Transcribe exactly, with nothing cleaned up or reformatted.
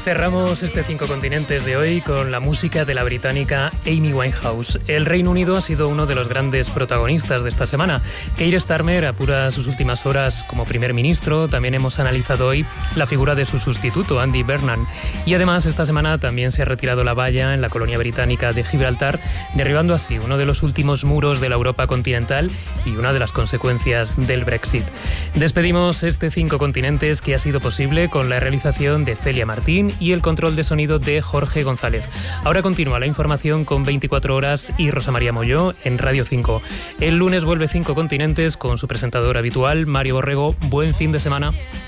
Cerramos este Cinco Continentes de hoy con la música de la británica Amy Winehouse. El Reino Unido ha sido uno de los grandes protagonistas de esta semana. Keir Starmer apura sus últimas horas como primer ministro. También hemos analizado hoy la figura de su sustituto, Andy Burnham. Y además, esta semana también se ha retirado la valla en la colonia británica de Gibraltar, derribando así uno de los últimos muros de la Europa continental y una de las consecuencias del Brexit. Despedimos este Cinco Continentes que ha sido posible con la realización de Celia Martín y el control de sonido de Jorge González. Ahora continúa la información con veinticuatro horas y Rosa María Molló en Radio cinco. El lunes vuelve Cinco Continentes con su presentador habitual, Mario Borrego. Buen fin de semana.